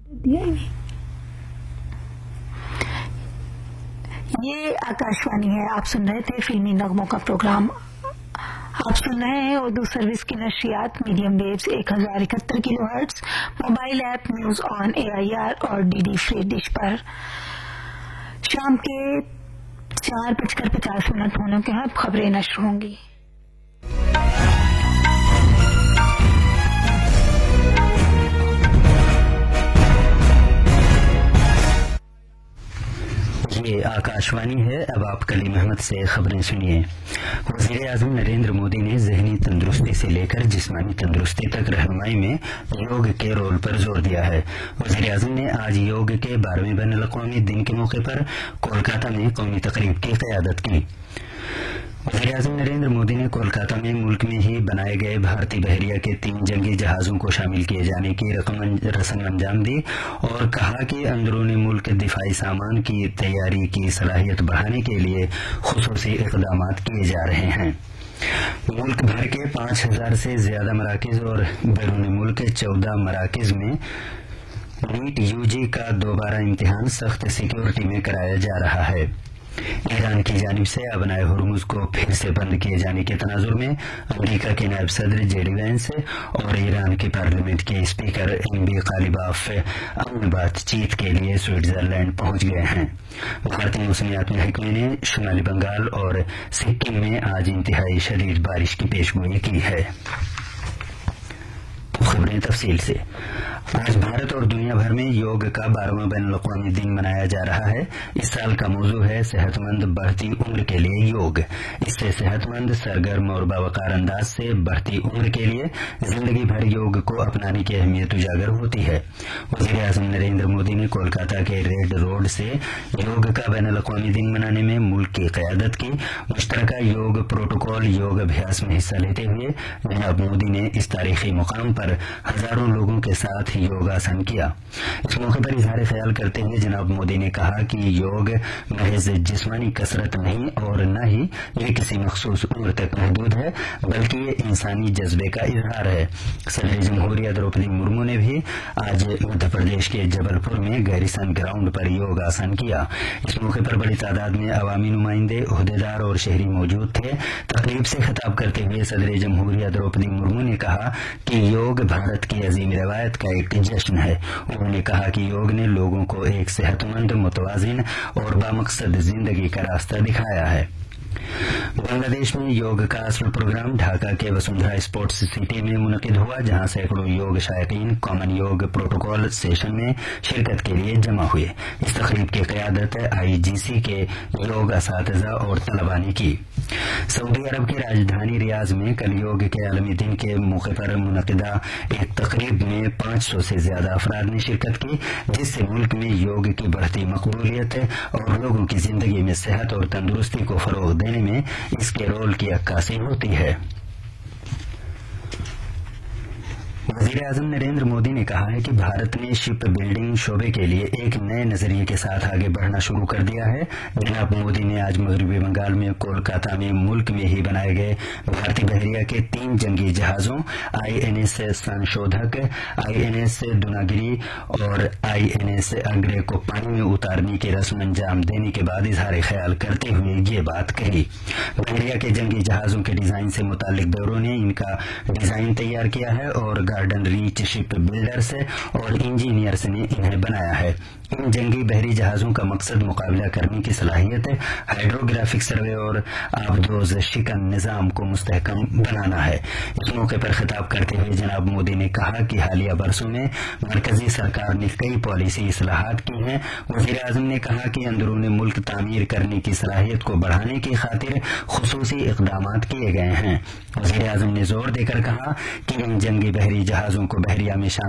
یہ آکاشوانی ہے. آپ سن رہے تھے فلمی نغموں کا پروگرام. آپ سن رہے ہیں اردو سروس کی نشریات medium views 1071 kilo hertz, mobile app news on AIR اور DD فری ڈش پر. شام کے 4:50 ہونے کے بعد خبریں نشر ہوں گی. یہ آکاشوانی ہے. اب آپ کلیم احمد سے خبریں سنیے. وزیر اعظم نریندر مودی نے ذہنی تندرستی سے لے کر جسمانی تندرستی تک رہنمائی میں یوگ کے رول پر زور دیا ہے. وزیر اعظم نے آج یوگ کے 12ویں بین الاقوامی دن کے موقع پر کولکاتہ میں قومی تقریب کی قیادت کی. وزیر اعظم نریندر مودی نے کولکاتہ میں ملک میں ہی بنائے گئے بھارتی بحریہ کے 3 جنگی جہازوں کو شامل کیے جانے کی رسم انجام دی اور کہا کہ اندرون ملک دفاعی سامان کی تیاری کی صلاحیت بڑھانے کے لیے خصوصی اقدامات کیے جا رہے ہیں. ملک بھر کے 5000 سے زیادہ مراکز اور بیرون ملک 14 مراکز میں نیٹ UG کا دوبارہ امتحان سخت سیکیورٹی میں کرایا جا رہا ہے. ایران کی جانب سے ابنائے ہرمز کو پھر سے بند کیے جانے کے تناظر میں امریکہ کے نائب صدر JD وینس اور ایران کی پارلیمنٹ کے اسپیکر MB غالباف امن بات چیت کے لیے سوئٹزرلینڈ پہنچ گئے ہیں. بھارتی موسمیات محکمے نے شمالی بنگال اور سکم میں آج انتہائی شدید بارش کی پیشگوئی کی ہے. خبریں تفصیل سے. آج بھارت اور دنیا بھر میں یوگ کا 12واں بین الاقوامی دن منایا جا رہا ہے. اس سال کا موضوع ہے صحت مند بڑھتی عمر کے لیے یوگ. اس سے صحت مند، سرگرم اور باوقار انداز سے بڑھتی عمر کے لیے زندگی بھر یوگ کو اپنانے کی اہمیت اجاگر ہوتی ہے. وزیر اعظم نریندر مودی نے کولکاتہ کے ریڈ روڈ سے یوگ کا بین الاقوامی دن منانے میں ملک کی قیادت کی. مشترکہ یوگ پروٹوکول یوگ ابھیاس میں حصہ لیتے ہوئے جناب مودی نے اس تاریخی مقام پر ہزاروں لوگوں کے ساتھ یوگاسن کیا. اس موقع پر اظہار خیال کرتے ہوئے جناب مودی نے کہا کہ یوگ محض جسمانی کسرت نہیں اور نہ ہی یہ کسی مخصوص عمر تک محدود ہے، بلکہ یہ انسانی جذبے کا اظہار ہے. صدر جمہوریہ دروپدی مرمو نے بھی آج مدھیہ پردیش کے جبل پور میں گیریسن گراؤنڈ پر یوگاسن کیا. اس موقع پر بڑی تعداد میں عوامی نمائندے، عہدیدار اور شہری موجود تھے. تقریب سے خطاب کرتے ہوئے صدر جمہوریہ دروپدی مرمو نے کہا کہ یوگ بھارت کی عظیم روایت کا ایک جشن ہے. انہوں نے کہا کہ یوگ نے لوگوں کو ایک صحت مند، متوازن اور بامقصد زندگی کا راستہ دکھایا ہے. بنگلہ دیش میں یوگ کا اصل پروگرام ڈھاکہ کے وسندھرا اسپورٹس سٹی میں منعقد ہوا، جہاں سینکڑوں یوگ شائقین کامن یوگ پروٹوکول سیشن میں شرکت کے لیے جمع ہوئے. اس تقریب کی قیادت IGC کے یوگ اساتذہ اور طلباء نے کی. سعودی عرب کی راجدھانی ریاض میں کل یوگ کے عالمی دن کے موقع پر منعقدہ ایک تقریب میں 500 سے زیادہ افراد نے شرکت کی، جس سے ملک میں یوگ کی بڑھتی مقبولیت اور لوگوں کی زندگی میں صحت اور تندرستی کو فروغ دینے میں اس کے رول کی عکاسی ہوتی ہے. وزیر اعظم نریندر مودی نے کہا ہے کہ بھارت نے شپ بلڈنگ شعبے کے لیے ایک نئے نظریے کے ساتھ آگے بڑھنا شروع کر دیا ہے. جناب مودی نے آج مغربی بنگال میں کولکاتہ میں ملک میں ہی بنائے گئے بھارتی بحریہ کے 3 جنگی جہازوں INS سنشودھک، INS دوناگری اور INS اگرے کو پانی میں اتارنے کی رسم انجام دینے کے بعد اظہار خیال کرتے ہوئے یہ بات کہی. بحریہ کے جنگی جہازوں کے ڈیزائن سے متعلق بیورو نے ان کا ڈیزائن تیار کیا ہے اور گارڈن ریچ شپ بلڈرز اور انجینئرز نے انہیں بنایا ہے. ان جنگی بحری جہازوں کا مقصد مقابلہ کرنے کی صلاحیت، ہائیڈروگرافک سروے اور آبدوز شکن نظام کو مستحکم بنانا ہے. اس موقع پر خطاب کرتے ہوئے جناب مودی نے کہا کہ حالیہ برسوں میں مرکزی سرکار نے کئی پالیسی اصلاحات کی ہیں. وزیر اعظم نے کہا کہ اندرون ملک تعمیر کرنے کی صلاحیت کو بڑھانے کی خاطر خصوصی اقدامات کیے گئے ہیں. وزیر اعظم نے زور دے کر کہا کہ ان جنگی بحری جہازوں کو بحریہ میں شامل